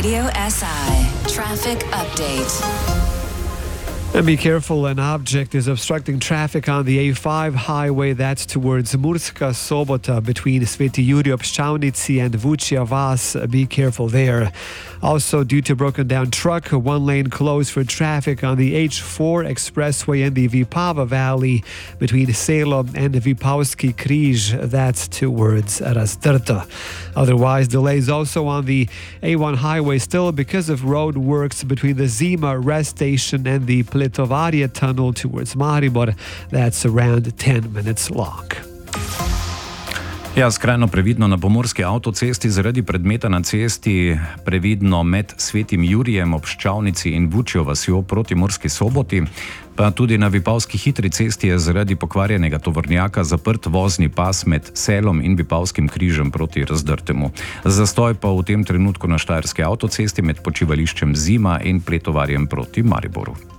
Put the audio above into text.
Radio SI traffic update. And be careful, an object is obstructing traffic on the A5 highway. That's towards Murska Sobota between Sveti Jurij Obščavnici and Vučja Vas. Be careful there. Also, due to broken down truck, one lane closed for traffic on the H4 expressway in the Vipava Valley between Selo and Vipavski Križ. That's towards Rastrta. Otherwise, delays also on the A1 highway still because of road works between the Zima rest station and the Plitovarje tunnel towards Maribor. That's around 10 minutes long. Ja, skrajno previdno na pomorski avtocesti zaradi predmeta na cesti, previdno med Svetim Jurijem Obščavnici in Vučjo vasjo proti Murski Soboti, pa tudi na Vipavski hitri cesti je zaradi pokvarjenega tovornjaka zaprt vozni pas med Selom in Vipavskim križem proti Razdrtemu. Zastoj pa v tem trenutku na Štajerski avtocesti med počivališčem Zima in Pletovarjem proti Mariboru.